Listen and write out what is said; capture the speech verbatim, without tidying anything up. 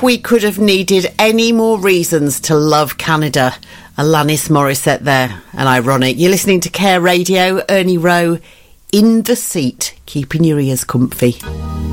We could have needed any more reasons to love Canada. Alanis Morissette there, and ironic. You're listening to Care Radio, Ernie Rowe in the seat, keeping your ears comfy.